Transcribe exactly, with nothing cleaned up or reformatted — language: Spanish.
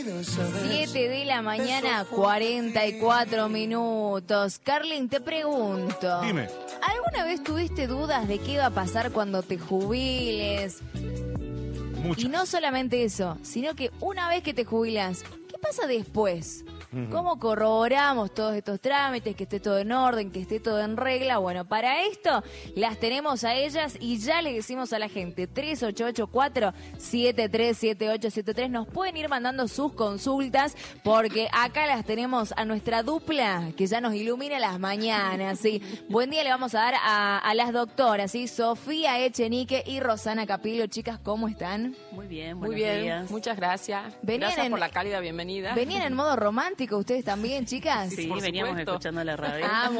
siete de la mañana, cuarenta y cuatro minutos. Carlin, te pregunto. Dime. ¿Alguna vez tuviste dudas de qué va a pasar cuando te jubiles? Muchas. Y no solamente eso, sino que una vez que te jubilas, ¿qué pasa después? ¿Cómo corroboramos todos estos trámites, que esté todo en orden, que esté todo en regla? Bueno, para esto las tenemos a ellas y ya le decimos a la gente, tres ocho ocho cuatro, siete tres siete ocho siete tres, nos pueden ir mandando sus consultas porque acá las tenemos a nuestra dupla que ya nos ilumina las mañanas, ¿sí? Buen día le vamos a dar a, a las doctoras, ¿sí? Sofía Echenique y Rosana Capilo. Chicas, ¿cómo están? Muy bien, Muy buenos bien, días. muchas gracias. Venían Gracias en- por la cálida bienvenida. ¿Venían en modo romántico ustedes también, chicas? Sí, por veníamos supuesto. escuchando la radio. Ah,